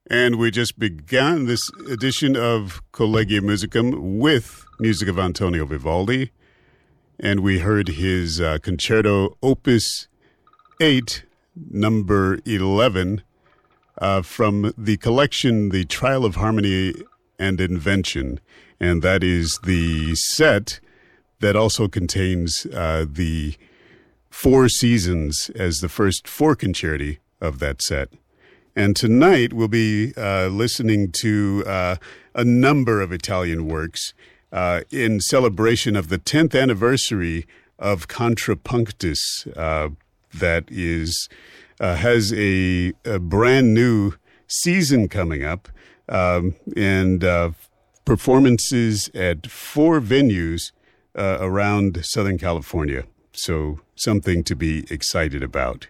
And we just began this edition of Collegia Musicum with music of Antonio Vivaldi. And we heard his Concerto Opus 8, number 11, from the collection The Trial of Harmony and Invention. And that is the set that also contains the Four Seasons as the first four concerti of that set. And tonight we'll be listening to a number of Italian works in celebration of the 10th anniversary of Contrapunctus, that is has a brand new season coming up, and performances at four venues around Southern California. So something to be excited about.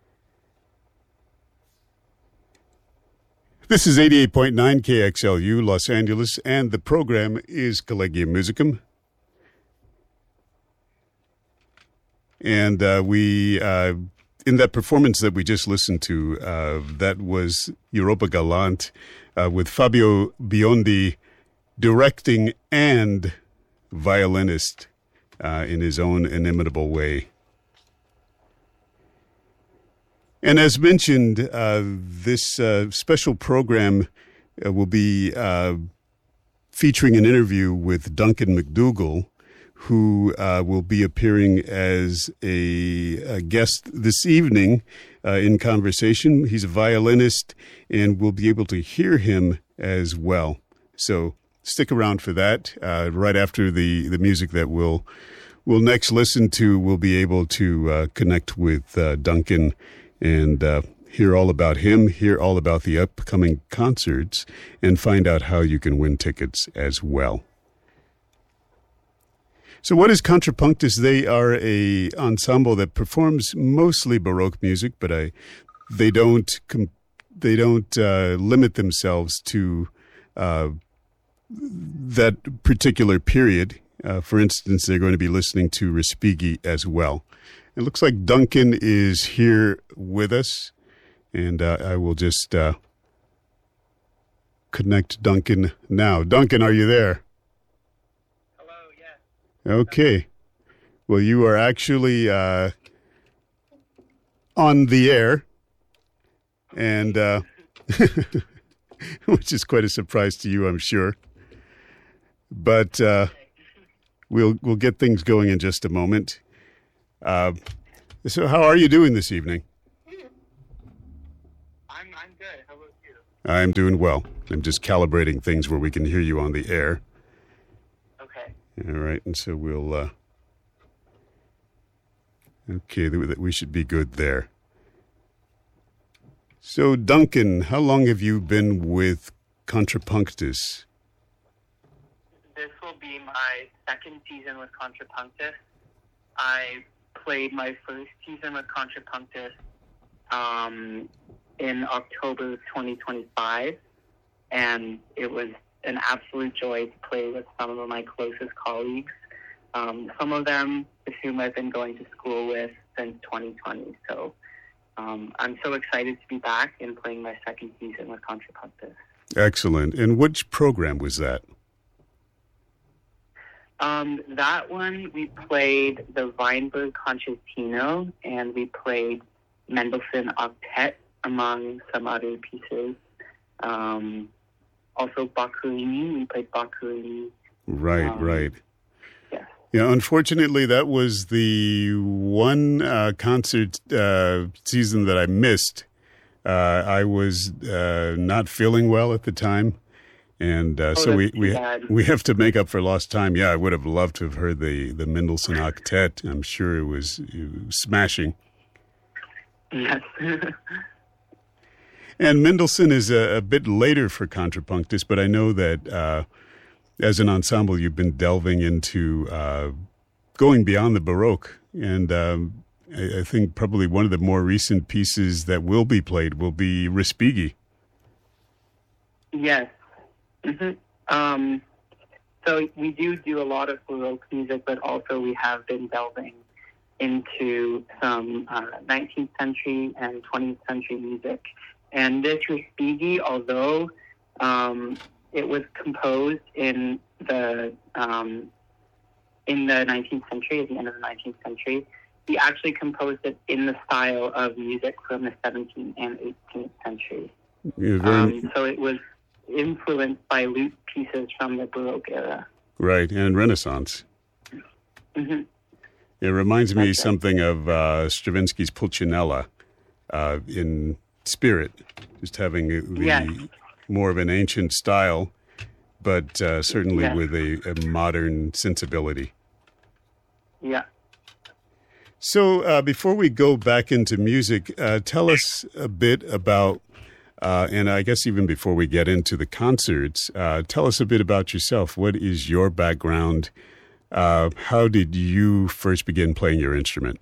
This is 88.9 KXLU, Los Angeles, and the program is Collegia Musicum. And we, in that performance that we just listened to, that was Europa Galante with Fabio Biondi directing and violinist in his own inimitable way. And as mentioned, this special program will be featuring an interview with Duncan McDougall, who will be appearing as a guest this evening in conversation. He's a violinist, and we'll be able to hear him as well. So stick around for that. Right after the music that we'll next listen to, we'll be able to connect with Duncan and hear all about him, hear all about the upcoming concerts, and find out how you can win tickets as well. So what is Contrapunctus? They are a ensemble that performs mostly Baroque music, but they don't limit themselves to that particular period. For instance, they're going to be listening to Respighi as well. It looks like Duncan is here with us, and I will just connect Duncan now. Duncan, are you there? Hello, yes. Okay. Well, you are actually on the air, and which is quite a surprise to you, I'm sure. But we'll get things going in just a moment. So how are you doing this evening? I'm good. How about you? I'm doing well. I'm just calibrating things where we can hear you on the air. Okay. All right, and so we'll okay, we should be good there. So Duncan, how long have you been with Contrapunctus? This will be my second season with Contrapunctus. I played my first season with Contrapunctus in October 2025, and it was an absolute joy to play with some of my closest colleagues, some of them with whom I've been going to school with since 2020. So I'm so excited to be back and playing my second season with Contrapunctus. Excellent. And which program was that? That one, we played the Weinberg Concertino, and we played Mendelssohn Octet, among some other pieces. Also Boccherini, we played Boccherini. Right. Yeah. Yeah, unfortunately, that was the one concert season that I missed. I was not feeling well at the time. And so we have to make up for lost time. Yeah, I would have loved to have heard the Mendelssohn Octet. I'm sure it was smashing. Yes. And Mendelssohn is a bit later for Contrapunctus, but I know that as an ensemble you've been delving into going beyond the Baroque. And I think probably one of the more recent pieces that will be played will be Respighi. Yes. Mm-hmm. So we do a lot of Baroque music, but also we have been delving into some 19th century and 20th century music. And this Respighi, although it was composed in the 19th century, at the end of the 19th century, he actually composed it in the style of music from the 17th and 18th century. So it was influenced by lute pieces from the Baroque era. Right, and Renaissance. Mm-hmm. It reminds me something of Stravinsky's Pulcinella in spirit, just having the more of an ancient style, but certainly with a modern sensibility. Yeah. So before we go back into music, tell us a bit about, and I guess even before we get into the concerts, tell us a bit about yourself. What is your background? How did you first begin playing your instrument?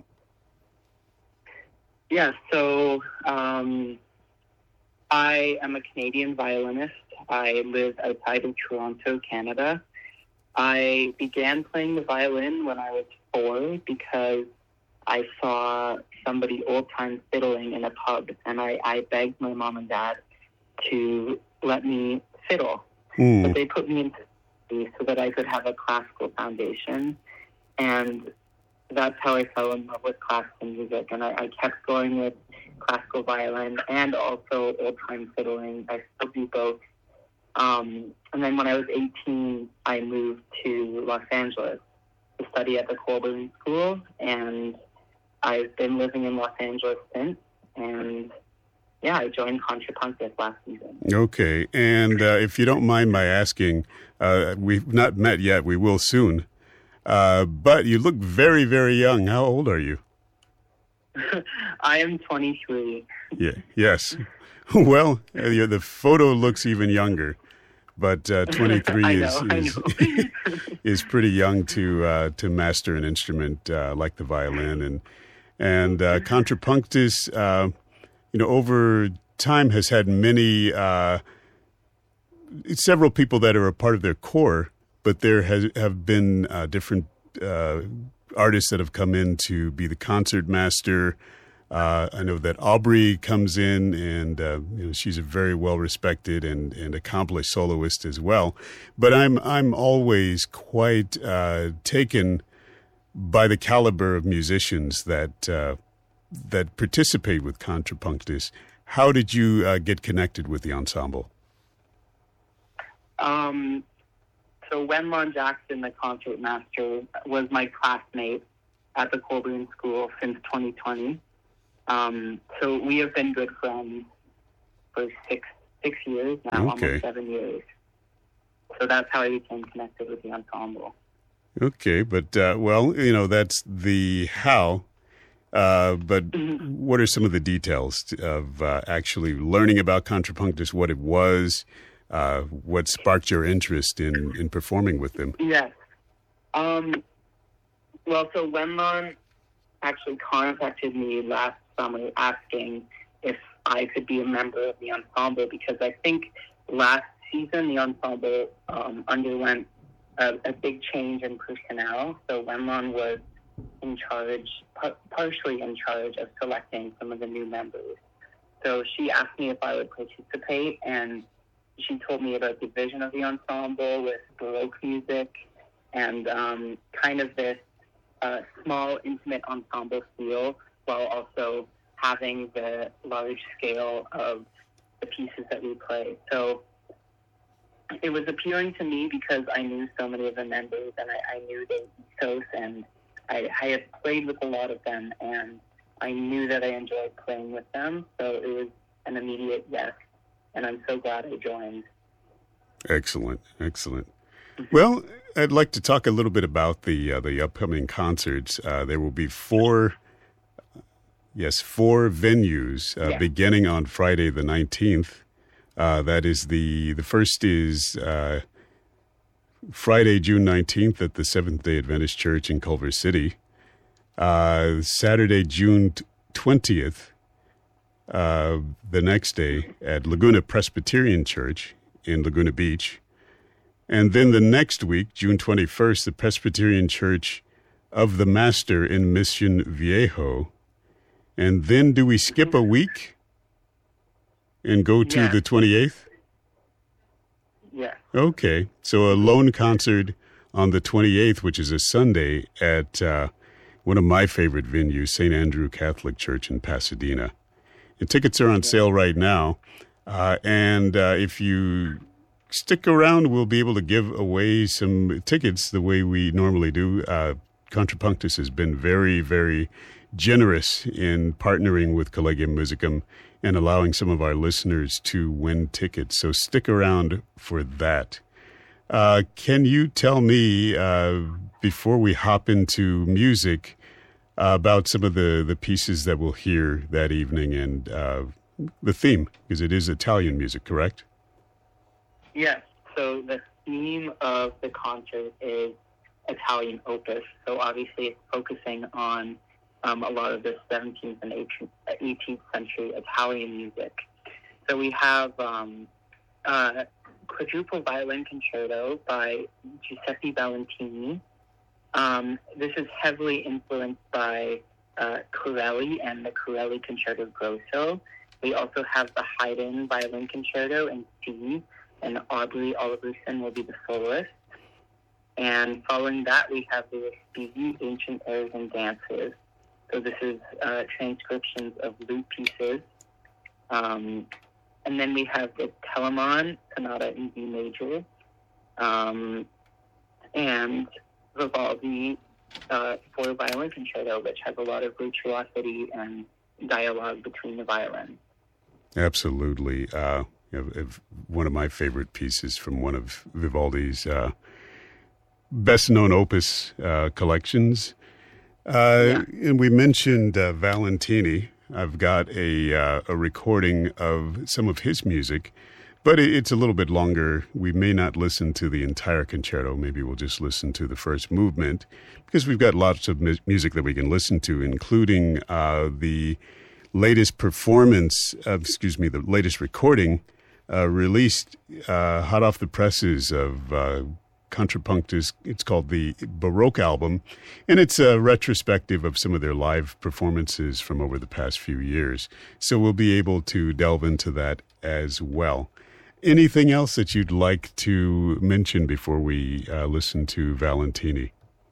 Yeah, so I am a Canadian violinist. I live outside of Toronto, Canada. I began playing the violin when I was 4 because I saw somebody old-time fiddling in a pub, and I begged my mom and dad to let me fiddle. But they put me into so that I could have a classical foundation, and that's how I fell in love with classical music. And I kept going with classical violin and also old-time fiddling. I still do both. And then when I was 18, I moved to Los Angeles to study at the Colburn School, and I've been living in Los Angeles since, and I joined Contrapunctus last season. Okay, and if you don't mind my asking, we've not met yet, we will soon, but you look very, very young. How old are you? I am 23. Yes. Well, the photo looks even younger, but 23 is pretty young to master an instrument like the violin, and Contrapunctus, over time has had many, several people that are a part of their core, but there have been different artists that have come in to be the concert master. I know that Aubrey comes in, and she's a very well respected and accomplished soloist as well. But I'm always quite taken by the caliber of musicians that participate with Contrapunctus. How did you get connected with the ensemble? So Wenlon Jackson, the concert master, was my classmate at the Colburn School since 2020. So we have been good friends for six years now, almost 7 years. So that's how I became connected with the ensemble. Okay, but that's the how. But what are some of the details of actually learning about Contrapunctus, what it was, what sparked your interest in performing with them? Yes. So Wenlon actually contacted me last summer asking if I could be a member of the ensemble, because I think last season the ensemble underwent a big change in personnel. So Wenlon was in charge, partially in charge of selecting some of the new members. So she asked me if I would participate, and she told me about the vision of the ensemble with Baroque music and kind of this small, intimate ensemble feel, while also having the large scale of the pieces that we play. So it was appealing to me because I knew so many of the members, and I knew their ethos, and I had played with a lot of them, and I knew that I enjoyed playing with them. So it was an immediate yes, and I'm so glad I joined. Excellent. Well, I'd like to talk a little bit about the upcoming concerts. There will be four venues beginning on Friday the 19th. That is the first is Friday, June 19th at the Seventh-day Adventist Church in Culver City. Saturday, June 20th, the next day at Laguna Presbyterian Church in Laguna Beach. And then the next week, June 21st, the Presbyterian Church of the Master in Mission Viejo. And then do we skip a week and go to the 28th? Yes. Okay. So a lone concert on the 28th, which is a Sunday, at one of my favorite venues, St. Andrew Catholic Church in Pasadena. And tickets are on sale right now. And if you stick around, we'll be able to give away some tickets the way we normally do. Contrapunctus has been very, very generous in partnering with Collegium Musicum and allowing some of our listeners to win tickets. So stick around for that. Can you tell me, before we hop into music, about some of the pieces that we'll hear that evening and the theme, because it is Italian music, correct? Yes. So the theme of the concert is Italian opus. So obviously it's focusing on a lot of the 17th and 18th century Italian music. So we have Quadruple Violin Concerto by Giuseppe Valentini. This is heavily influenced by Corelli and the Corelli Concerto Grosso. We also have the Haydn Violin Concerto in C, and Aubrey Oliverson will be the soloist. And following that, we have the Respighi Ancient Airs and Dances. So this is transcriptions of lute pieces. And then we have the Telemann Sonata in D major, and Vivaldi for violin concerto, which has a lot of virtuosity and dialogue between the violins. Absolutely. One of my favorite pieces from one of Vivaldi's best-known opus collections. And we mentioned Valentini. I've got a recording of some of his music, but it's a little bit longer. We may not listen to the entire concerto. Maybe we'll just listen to the first movement, because we've got lots of music that we can listen to, including the latest the latest recording released hot off the presses of Contrapunctus. It's called the Baroque album, and it's a retrospective of some of their live performances from over the past few years. So we'll be able to delve into that as well. Anything else that you'd like to mention before we listen to Valentini?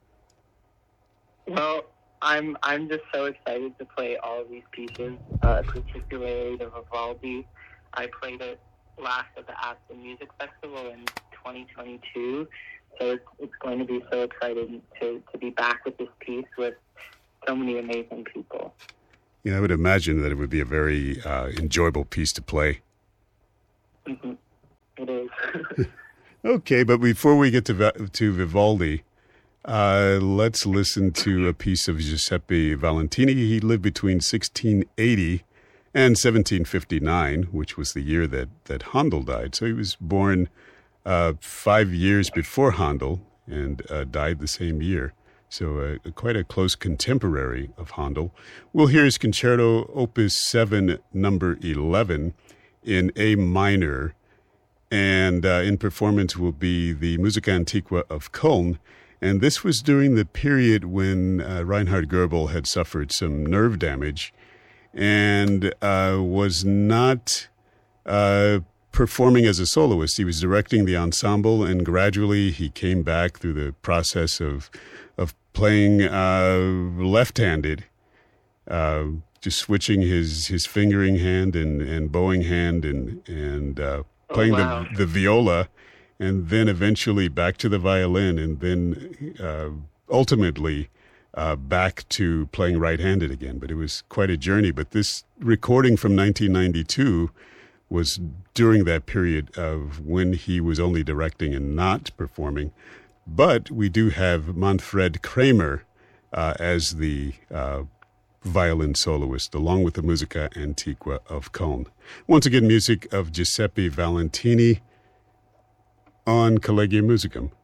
Well, I'm just so excited to play all of these pieces, particularly the Vivaldi. I played it last at the Aspen Music Festival in 2022, so it's going to be so exciting to be back with this piece with so many amazing people. Yeah, I would imagine that it would be a very enjoyable piece to play. Mm-hmm. It is. Okay, but before we get to Vivaldi, let's listen to a piece of Giuseppe Valentini. He lived between 1680 and 1759, which was the year that Handel died. So he was born 5 years before Handel and died the same year. So quite a close contemporary of Handel. We'll hear his Concerto Opus 7, number 11, in A minor. And in performance will be the Musica Antiqua of Köln. And this was during the period when Reinhard Goebel had suffered some nerve damage and was not performing as a soloist. He was directing the ensemble, and gradually he came back through the process of playing left-handed, just switching his fingering hand and bowing hand and playing the viola, and then eventually back to the violin, and then ultimately back to playing right-handed again. But it was quite a journey. But this recording from 1992 was during that period of when he was only directing and not performing. But we do have Manfred Kramer as the violin soloist, along with the Musica Antiqua of Köln. Once again, music of Giuseppe Valentini on Collegium Musicum.